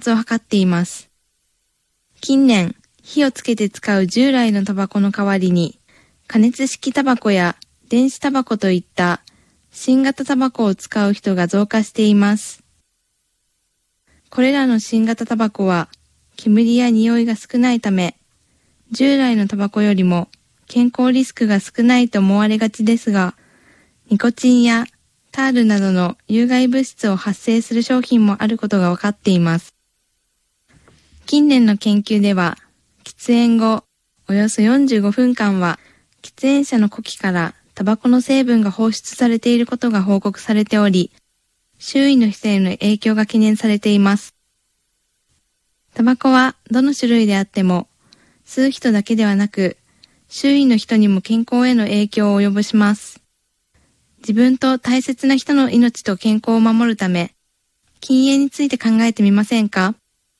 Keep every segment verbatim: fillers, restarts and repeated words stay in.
発を図っています。近年、火をつけて使う従来のタバコの代わりに、加熱式タバコや電子タバコといった新型タバコを使う人が増加しています。これらの新型タバコは煙や匂いが少ないため、従来のタバコよりも健康リスクが少ないと思われがちですが、ニコチンやタールなどの有害物質を発生する商品もあることが分かっています。近年の研究では、喫煙後およそよんじゅうごふんかんは喫煙者の呼気からタバコの成分が放出されていることが報告されており、周囲の人への影響が懸念されています。タバコはどの種類であっても、吸う人だけではなく、周囲の人にも健康への影響を及ぼします。自分と大切な人の命と健康を守るため、禁煙について考えてみませんか？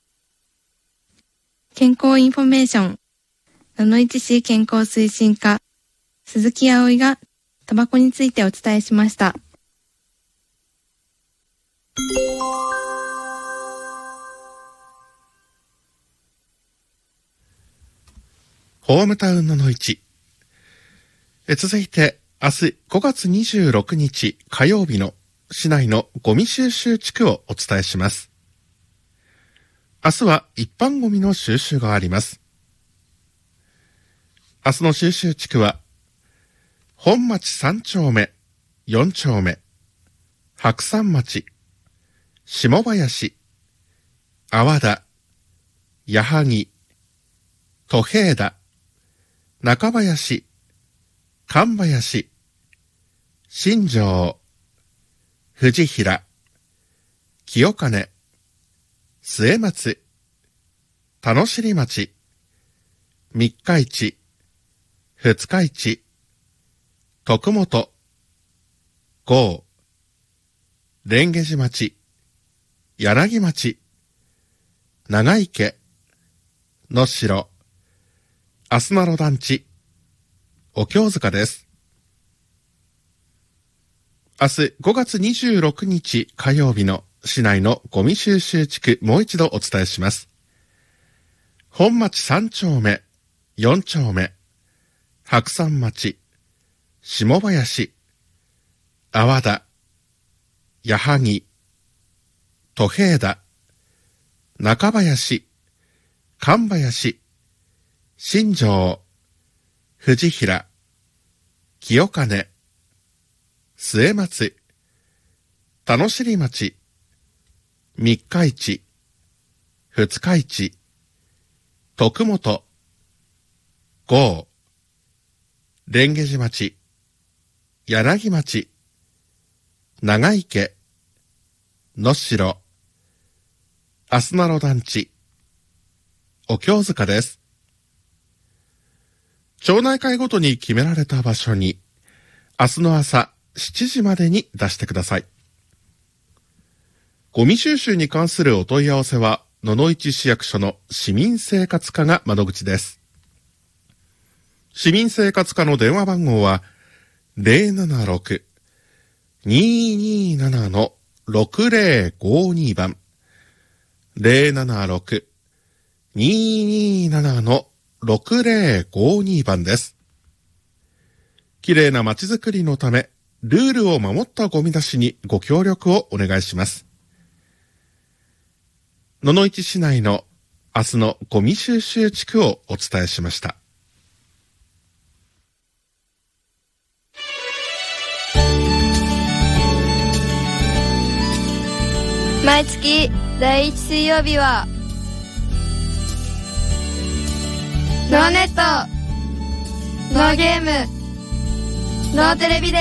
健康インフォメーション、野々市市健康推進課、鈴木葵がタバコについてお伝えしました。 ホームタウンののいち。え続いて明日ごがつにじゅうろくにち火曜日の市内のゴミ収集地区をお伝えします。明日は一般ゴミの収集があります。明日の収集地区は本町さんちょうめ、よんちょうめ、白山町、下林、阿波田、矢作、戸平田、中林、神林、新庄、藤平、清金、末松、田野尻町、三日市、二日市、徳本、郷、蓮華寺町、柳町、長池、能代、あすなろ団地、お京塚です。明日ごがつにじゅうろくにち火曜日の市内のゴミ収集地区、もう一度お伝えします。本町さんちょうめ、よんちょうめ、白山町、下林、阿波田、矢作、戸平田、中林、神林、新庄、藤平、清金、末松、田野尻町、三日市、二日市、徳本、郷、蓮華寺町、柳町、長池、能代、あすなろ団地、お京塚です。町内会ごとに決められた場所に、明日の朝しちじまでに出してください。ゴミ収集に関するお問い合わせは、野々市市役所の市民生活課が窓口です。市民生活課の電話番号は、ゼロななろく、にーにーななのろくぜろごに 番、ゼロななろく、にーにーななのろくぜろごに 番です。きれいな街づくりのため、ルールを守ったゴミ出しにご協力をお願いします。野々市市内の明日のゴミ収集地区をお伝えしました。 毎月だいいち水曜日はノーネット、ノーゲーム、ノーテレビデ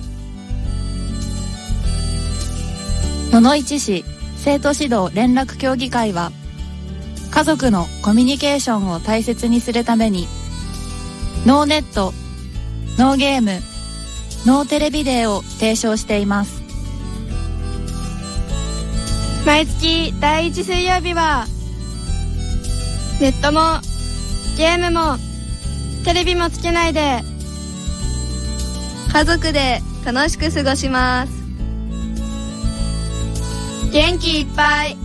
ー。 野々市市生徒指導連絡協議会は、家族のコミュニケーションを大切にするために、ノーネット、ノーゲーム、ノーテレビデーを提唱しています。 毎月だいいち水曜日はネットもゲームもテレビもつけないで家族で楽しく過ごします。元気いっぱい